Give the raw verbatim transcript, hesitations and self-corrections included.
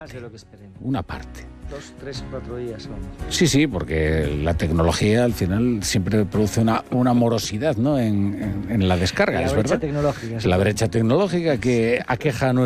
Más de lo que esperemos. Una parte. Dos, tres, cuatro días vamos. Sí, sí, porque la tecnología al final siempre produce una, una morosidad, ¿no? en, en, en la descarga, La es brecha verdad. tecnológica. La brecha tecnológica que aqueja a nuestra